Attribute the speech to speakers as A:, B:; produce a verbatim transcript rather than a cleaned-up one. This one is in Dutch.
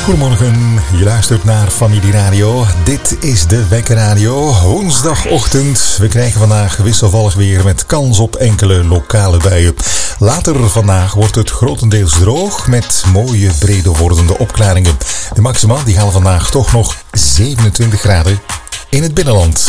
A: Goedemorgen, je luistert naar Familie Radio. Dit is de Wekker Radio. Woensdagochtend. We krijgen vandaag wisselvallig weer met kans op enkele lokale buien. Later vandaag wordt het grotendeels droog met mooie brede wordende opklaringen. De maxima die halen vandaag toch nog zevenentwintig graden in het binnenland.